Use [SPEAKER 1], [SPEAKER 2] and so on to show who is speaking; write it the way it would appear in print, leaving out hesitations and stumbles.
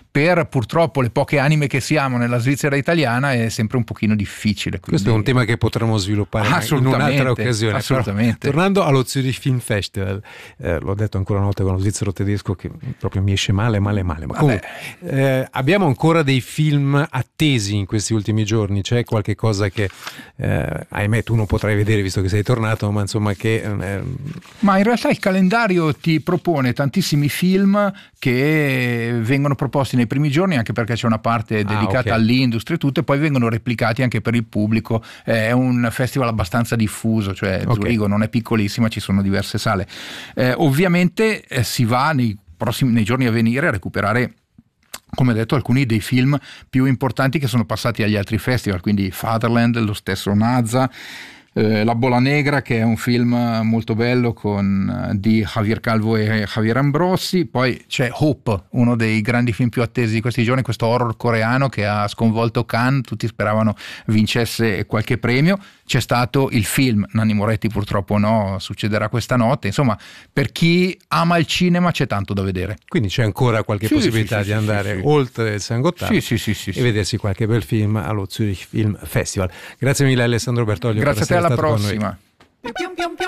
[SPEAKER 1] per purtroppo le poche anime che siamo nella Svizzera italiana è sempre un pochino difficile. Quindi...
[SPEAKER 2] Questo è un tema che potremmo sviluppare in un'altra occasione.
[SPEAKER 1] Assolutamente.
[SPEAKER 2] Però, tornando allo Zurich Film Festival, l'ho detto ancora una volta con lo svizzero tedesco che proprio mi esce male. Ma comunque, abbiamo ancora dei film attesi in questi ultimi giorni? C'è qualche cosa che ahimè tu non potrai vedere visto che sei tornato, ma insomma che...
[SPEAKER 1] Ma in realtà il calendario ti propone tantissimi film che vengono proposti nei primi giorni, anche perché c'è una parte dedicata all'industria e tutto, e poi vengono replicati anche per il pubblico. È un festival abbastanza diffuso, cioè Zurigo non è piccolissima, ci sono diverse sale. Ovviamente si va nei giorni a venire a recuperare, come detto, alcuni dei film più importanti che sono passati agli altri festival, quindi Fatherland, lo stesso Naza, La Bola Negra, che è un film molto bello di Javier Calvo e Javier Ambrosi. Poi c'è Hope, uno dei grandi film più attesi di questi giorni, questo horror coreano che ha sconvolto Cannes, tutti speravano vincesse qualche premio. C'è stato il film Nanni Moretti, purtroppo no, succederà questa notte. Insomma, per chi ama il cinema c'è tanto da vedere.
[SPEAKER 2] Quindi c'è ancora qualche possibilità di andare oltre il San Gottardo e vedersi qualche bel film allo Zurich Film Festival. Grazie mille Alessandro Bertoglio.
[SPEAKER 1] Grazie a te, alla prossima.